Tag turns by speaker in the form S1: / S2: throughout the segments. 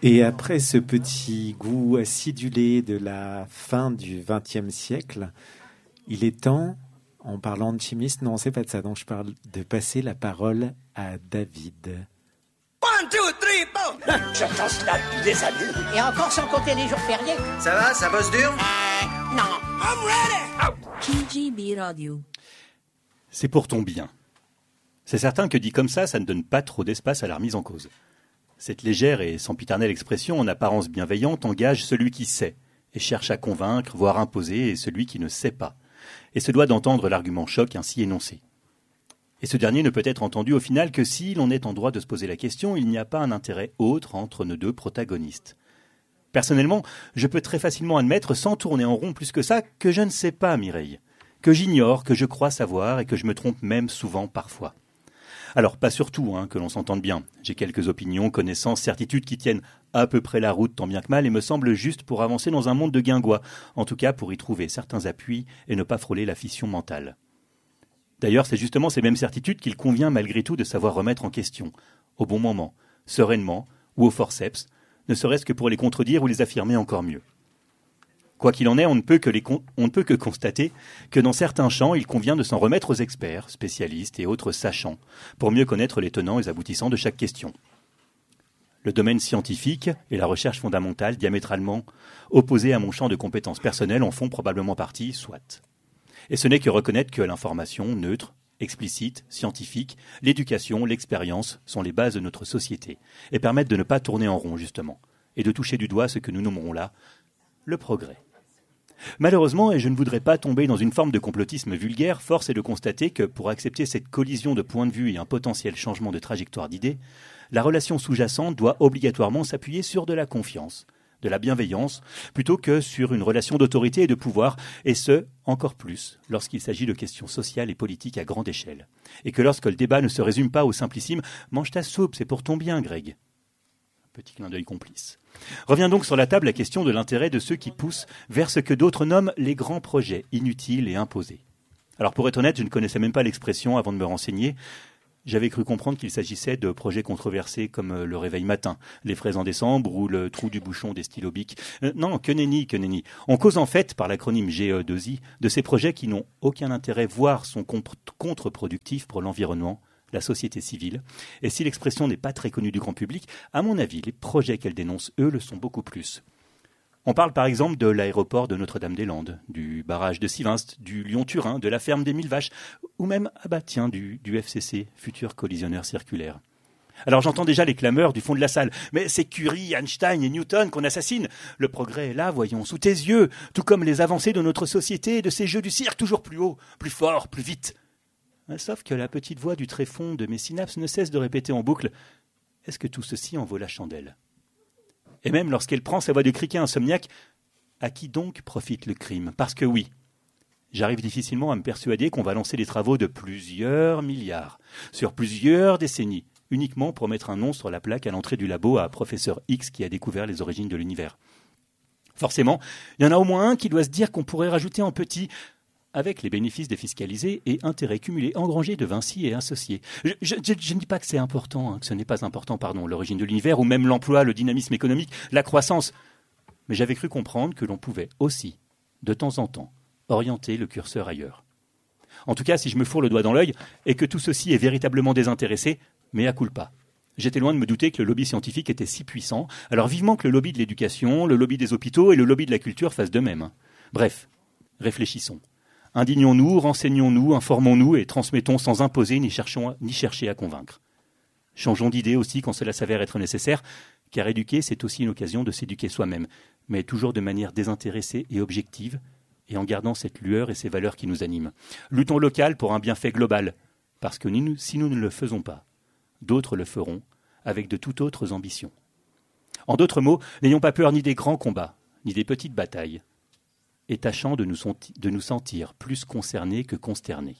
S1: Et après ce petit goût acidulé de la fin du XXe siècle, il est temps, en parlant de chimiste, non, c'est pas de ça dont je parle, de passer la parole à David.
S2: 1, 2, 3, 4. Je pense là depuis des années.
S3: Et encore sans compter les jours fériés.
S2: Ça va, ça bosse dur?
S3: Non.
S2: I'm ready.
S4: KGB Radio.
S5: C'est pour ton bien. C'est certain que dit comme ça ne donne pas trop d'espace à la remise en cause. Cette légère et sempiternelle expression en apparence bienveillante engage celui qui sait et cherche à convaincre, voire imposer, et celui qui ne sait pas, et se doit d'entendre l'argument choc ainsi énoncé. Et ce dernier ne peut être entendu au final que si l'on est en droit de se poser la question, il n'y a pas un intérêt autre entre nos deux protagonistes. Personnellement, je peux très facilement admettre, sans tourner en rond plus que ça, que je ne sais pas, Mireille, que j'ignore, que je crois savoir et que je me trompe même souvent parfois. Alors, pas surtout, que l'on s'entende bien. J'ai quelques opinions, connaissances, certitudes qui tiennent à peu près la route tant bien que mal et me semblent justes pour avancer dans un monde de guingois, en tout cas pour y trouver certains appuis et ne pas frôler la fission mentale. D'ailleurs, c'est justement ces mêmes certitudes qu'il convient malgré tout de savoir remettre en question, au bon moment, sereinement ou au forceps, ne serait-ce que pour les contredire ou les affirmer encore mieux. Quoi qu'il en est, on ne peut que constater que dans certains champs, il convient de s'en remettre aux experts, spécialistes et autres sachants, pour mieux connaître les tenants et aboutissants de chaque question. Le domaine scientifique et la recherche fondamentale, diamétralement opposés à mon champ de compétences personnelles, en font probablement partie, soit. Et ce n'est que reconnaître que l'information neutre, explicite, scientifique, l'éducation, l'expérience sont les bases de notre société, et permettent de ne pas tourner en rond, justement, et de toucher du doigt ce que nous nommerons là le progrès. Malheureusement, et je ne voudrais pas tomber dans une forme de complotisme vulgaire, force est de constater que, pour accepter cette collision de points de vue et un potentiel changement de trajectoire d'idées, la relation sous-jacente doit obligatoirement s'appuyer sur de la confiance, de la bienveillance, plutôt que sur une relation d'autorité et de pouvoir, et ce, encore plus, lorsqu'il s'agit de questions sociales et politiques à grande échelle. Et que lorsque le débat ne se résume pas au simplissime « mange ta soupe, c'est pour ton bien, Greg ». Petit clin d'œil complice. Revient donc sur la table la question de l'intérêt de ceux qui poussent vers ce que d'autres nomment les grands projets inutiles et imposés. Alors pour être honnête, je ne connaissais même pas l'expression avant de me renseigner. J'avais cru comprendre qu'il s'agissait de projets controversés comme le réveil matin, les fraises en décembre ou le trou du bouchon des stylos Bic. Non, que nenni. On cause en fait, par l'acronyme GE2I, de ces projets qui n'ont aucun intérêt, voire sont contre-productifs pour l'environnement, la société civile. Et si l'expression n'est pas très connue du grand public, à mon avis, les projets qu'elle dénonce, eux, le sont beaucoup plus. On parle par exemple de l'aéroport de Notre-Dame-des-Landes, du barrage de Sivinst, du Lyon-Turin, de la ferme des 1000 vaches, ou même, du FCC, futur collisionneur circulaire. Alors j'entends déjà les clameurs du fond de la salle. Mais c'est Curie, Einstein et Newton qu'on assassine. Le progrès est là, voyons, sous tes yeux, tout comme les avancées de notre société et de ces jeux du cirque toujours plus haut, plus fort, plus vite. Sauf que la petite voix du tréfonds de mes synapses ne cesse de répéter en boucle « Est-ce que tout ceci en vaut la chandelle ?» Et même lorsqu'elle prend sa voix de criquet insomniaque, à qui donc profite le crime? Parce que oui, j'arrive difficilement à me persuader qu'on va lancer des travaux de plusieurs milliards, sur plusieurs décennies, uniquement pour mettre un nom sur la plaque à l'entrée du labo à professeur X qui a découvert les origines de l'univers. Forcément, il y en a au moins un qui doit se dire qu'on pourrait rajouter en petit avec les bénéfices défiscalisés et intérêts cumulés engrangés de Vinci et associés. Je ne dis pas que c'est important, que ce n'est pas important, l'origine de l'univers, ou même l'emploi, le dynamisme économique, la croissance. Mais j'avais cru comprendre que l'on pouvait aussi, de temps en temps, orienter le curseur ailleurs. En tout cas, si je me fourre le doigt dans l'œil, et que tout ceci est véritablement désintéressé, mea culpa. J'étais loin de me douter que le lobby scientifique était si puissant, alors vivement que le lobby de l'éducation, le lobby des hôpitaux et le lobby de la culture fassent de même. Bref, réfléchissons. Indignons-nous, renseignons-nous, informons-nous et transmettons sans imposer ni chercher à convaincre. Changeons d'idée aussi quand cela s'avère être nécessaire, car éduquer, c'est aussi une occasion de s'éduquer soi-même, mais toujours de manière désintéressée et objective, et en gardant cette lueur et ces valeurs qui nous animent. Luttons local pour un bienfait global, parce que si nous ne le faisons pas, d'autres le feront, avec de toutes autres ambitions. En d'autres mots, n'ayons pas peur ni des grands combats, ni des petites batailles, et tâchant de nous sentir plus concernés que consternés.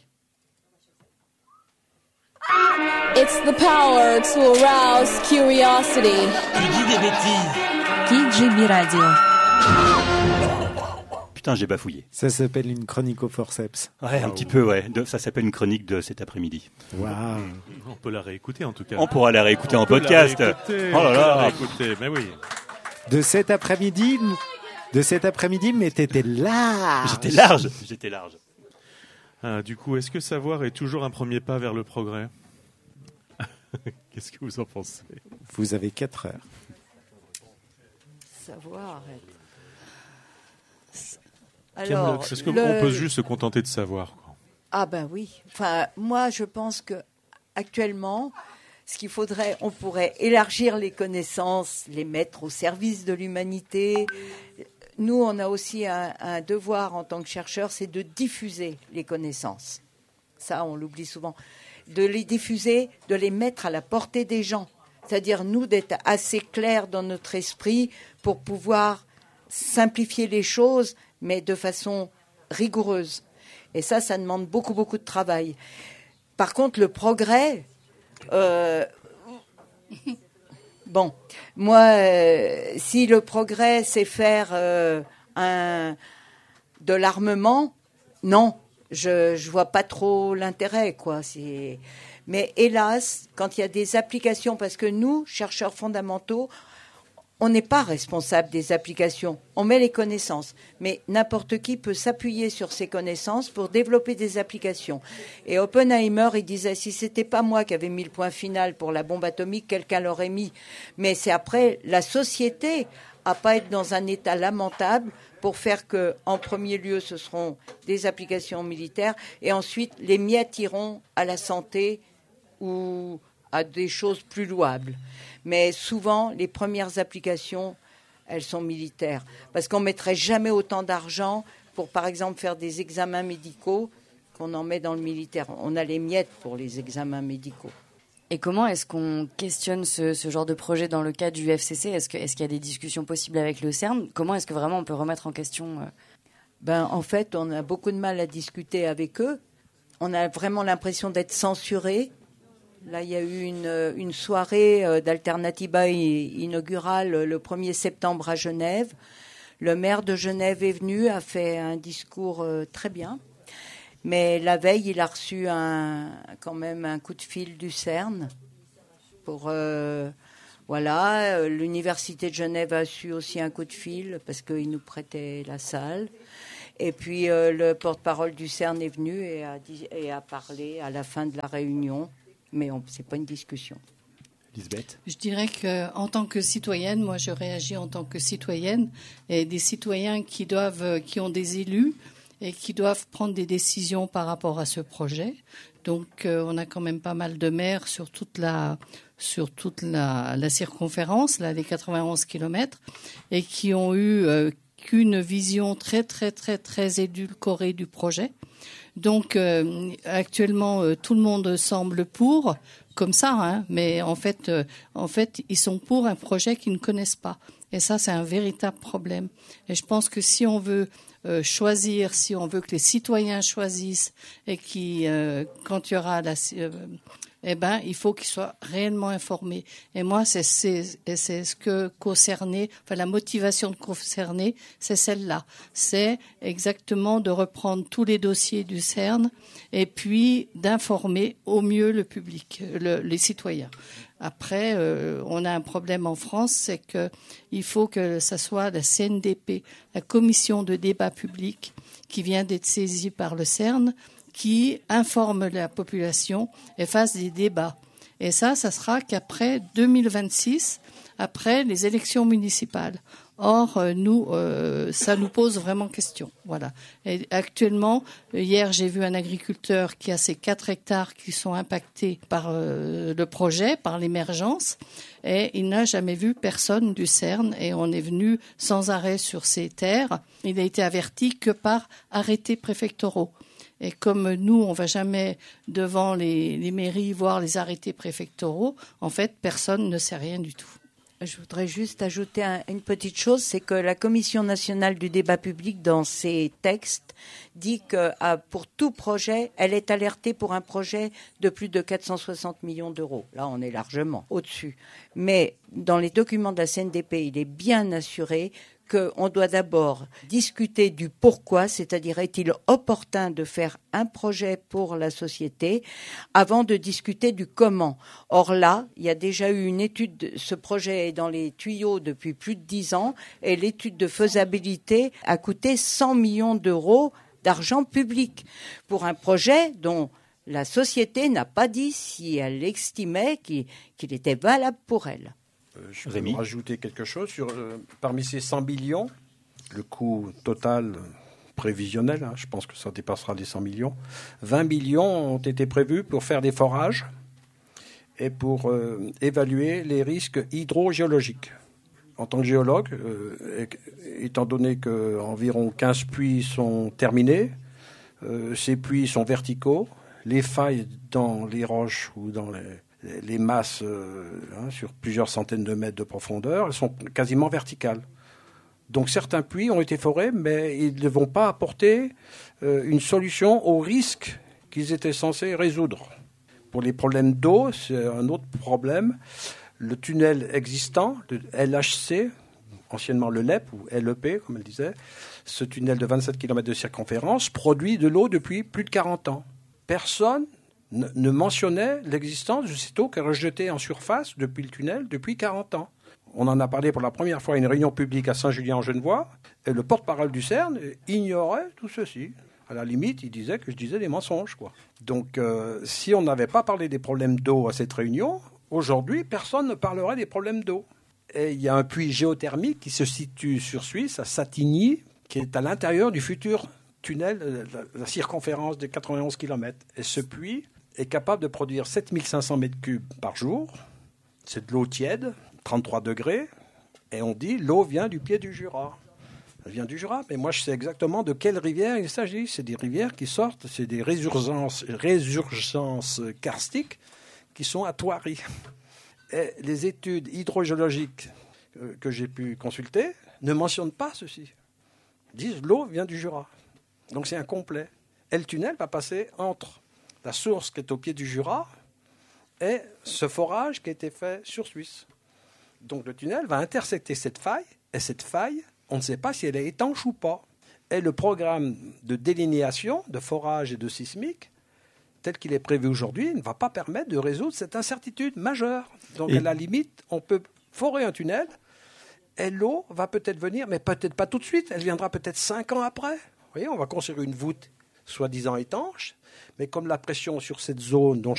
S4: It's the power to arouse curiosity.
S2: Tu dis des bêtises.
S4: KGB Radio.
S5: putain, j'ai bafouillé.
S1: Ça s'appelle une chronique au forceps.
S5: Ouais, un petit peu, ouais. Ça s'appelle une chronique de cet après-midi.
S1: Waouh.
S6: On peut la réécouter en tout cas.
S5: On pourra la réécouter en podcast. Oh là là.
S6: Écoutez, mais oui.
S1: De cet après-midi, mais t'étais large.
S5: J'étais large.
S6: Du coup, est-ce que savoir est toujours un premier pas vers le progrès? Qu'est-ce que vous en pensez?
S1: Vous avez 4 heures.
S7: Savoir.
S6: Est-ce qu'on peut juste se contenter de savoir, quoi?
S7: Ah ben oui. Enfin, moi, je pense que actuellement, ce qu'il faudrait, on pourrait élargir les connaissances, les mettre au service de l'humanité. Nous, on a aussi un devoir en tant que chercheurs, c'est de diffuser les connaissances. Ça, on l'oublie souvent. De les diffuser, de les mettre à la portée des gens. C'est-à-dire, nous, d'être assez clairs dans notre esprit pour pouvoir simplifier les choses, mais de façon rigoureuse. Et ça demande beaucoup, beaucoup de travail. Par contre, le progrès... Bon, moi, si le progrès, c'est faire de l'armement, non, je vois pas trop l'intérêt, quoi. Mais hélas, quand il y a des applications, parce que nous, chercheurs fondamentaux, on n'est pas responsable des applications. On met les connaissances, mais n'importe qui peut s'appuyer sur ces connaissances pour développer des applications. Et Oppenheimer, il disait, si c'était pas moi qui avais mis le point final pour la bombe atomique, quelqu'un l'aurait mis. Mais c'est après la société à pas être dans un état lamentable pour faire que, en premier lieu, ce seront des applications militaires, et ensuite les miettes iront à la santé ou à des choses plus louables. Mais souvent, les premières applications, elles sont militaires. Parce qu'on ne mettrait jamais autant d'argent pour, par exemple, faire des examens médicaux qu'on en met dans le militaire. On a les miettes pour les examens médicaux.
S8: Et comment est-ce qu'on questionne ce genre de projet dans le cadre du FCC? Est-ce qu'il y a des discussions possibles avec le CERN? Comment est-ce que vraiment on peut remettre en question
S7: En fait, on a beaucoup de mal à discuter avec eux. On a vraiment l'impression d'être censurés. Là, il y a eu une soirée d'Alternativa inaugurale le 1er septembre à Genève. Le maire de Genève est venu, a fait un discours très bien. Mais la veille, il a reçu quand même un coup de fil du CERN. L'université de Genève a reçu aussi un coup de fil parce qu'il nous prêtait la salle. Et puis le porte-parole du CERN est venu et a parlé à la fin de la réunion. Mais ce n'est pas une discussion.
S5: Lisbeth?
S9: Je dirais qu'en tant que citoyenne, moi je réagis en tant que citoyenne, et des citoyens qui ont des élus et qui doivent prendre des décisions par rapport à ce projet. Donc on a quand même pas mal de maires sur toute la circonférence, là, les 91 kilomètres, et qui ont eu qu'une vision très, très, très, très édulcorée du projet. Donc actuellement, tout le monde semble pour, comme ça, hein, mais en fait, ils sont pour un projet qu'ils ne connaissent pas. Et ça, c'est un véritable problème. Et je pense que si on veut choisir, si on veut que les citoyens choisissent et quand il y aura il faut qu'ils soient réellement informés. Et moi, c'est ce que concerner, la motivation de concerner, c'est celle-là. C'est exactement de reprendre tous les dossiers du CERN et puis d'informer au mieux le public, les citoyens. Après, on a un problème en France, c'est que il faut que ça soit la CNDP, la commission de débat public, qui vient d'être saisie par le CERN, qui informe la population et fasse des débats. Et ça sera qu'après 2026, après les élections municipales. Or, ça nous pose vraiment question. Voilà. Et actuellement, hier, j'ai vu un agriculteur qui a ses 4 hectares qui sont impactés par le projet, par l'émergence, et il n'a jamais vu personne du CERN, et on est venu sans arrêt sur ces terres. Il a été averti que par arrêtés préfectoraux. Et comme nous, on ne va jamais devant les mairies voir les arrêtés préfectoraux, en fait, personne ne sait rien du tout.
S7: Je voudrais juste ajouter une petite chose, c'est que la Commission nationale du débat public, dans ses textes, dit que pour tout projet, elle est alertée pour un projet de plus de 460 millions d'euros. Là, on est largement au-dessus. Mais dans les documents de la CNDP, il est bien assuré qu'on doit d'abord discuter du pourquoi, c'est-à-dire est-il opportun de faire un projet pour la société avant de discuter du comment. Or là, il y a déjà eu une étude, ce projet est dans les tuyaux depuis plus de 10 ans et l'étude de faisabilité a coûté 100 millions d'euros d'argent public pour un projet dont la société n'a pas dit si elle estimait qu'il était valable pour elle.
S10: Je vais rajouter quelque chose. Parmi ces 100 millions, le coût total prévisionnel, je pense que ça dépassera les 100 millions, 20 millions ont été prévus pour faire des forages et pour évaluer les risques hydrogéologiques. En tant que géologue, étant donné qu'environ 15 puits sont terminés, ces puits sont verticaux, les failles dans les roches ou dans les masses sur plusieurs centaines de mètres de profondeur, elles sont quasiment verticales. Donc certains puits ont été forés, mais ils ne vont pas apporter une solution aux risques qu'ils étaient censés résoudre. Pour les problèmes d'eau, c'est un autre problème. Le tunnel existant, le LHC, anciennement le LEP ou LEP, comme elle disait, ce tunnel de 27 km de circonférence produit de l'eau depuis plus de 40 ans. Personne ne mentionnait l'existence de cette eau qui est rejetée en surface depuis le tunnel depuis 40 ans. On en a parlé pour la première fois à une réunion publique à Saint-Julien-en-Genevois, et le porte-parole du CERN ignorait tout ceci. À la limite, il disait que je disais des mensonges, quoi. Donc, si on n'avait pas parlé des problèmes d'eau à cette réunion, aujourd'hui, personne ne parlerait des problèmes d'eau. Et il y a un puits géothermique qui se situe sur Suisse, à Satigny, qui est à l'intérieur du futur tunnel, la circonférence de 91 km. Et ce puits est capable de produire 7500 mètres cubes par jour. C'est de l'eau tiède, 33 degrés. Et on dit l'eau vient du pied du Jura. Elle vient du Jura, mais moi je sais exactement de quelle rivière il s'agit. C'est des rivières qui sortent, c'est des résurgences karstiques qui sont à Thoiry. Et les études hydrogéologiques que j'ai pu consulter ne mentionnent pas ceci. Ils disent l'eau vient du Jura. Donc c'est incomplet. Et le tunnel va passer entre la source qui est au pied du Jura et ce forage qui a été fait sur Suisse. Donc le tunnel va intersecter cette faille, et cette faille, on ne sait pas si elle est étanche ou pas. Et le programme de délinéation, de forage et de sismique, tel qu'il est prévu aujourd'hui, ne va pas permettre de résoudre cette incertitude majeure. Donc à la limite, on peut forer un tunnel, et l'eau va peut-être venir, mais peut-être pas tout de suite, elle viendra peut-être 5 ans après. Vous voyez, on va construire une voûte soi-disant étanche, mais comme la pression sur cette zone dont